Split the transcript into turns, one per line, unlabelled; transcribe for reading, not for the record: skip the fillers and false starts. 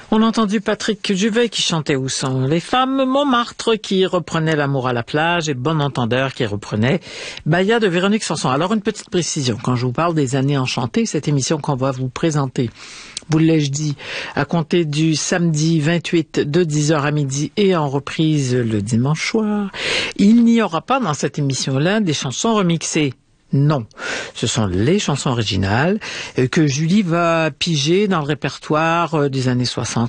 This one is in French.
On a entendu Patrick Juvet qui chantait Où sont les femmes, Montmartre qui reprenait L'amour à la plage et Bon entendeur qui reprenait Bahia de Véronique Sanson. Alors une petite précision, quand je vous parle des années enchantées, cette émission qu'on va vous présenter, vous l'ai-je dit, à compter du samedi 28 de 10h à midi et en reprise le dimanche soir, il n'y aura pas dans cette émission-là des chansons remixées. Non, ce sont les chansons originales que Julie va piger dans le répertoire des années 60,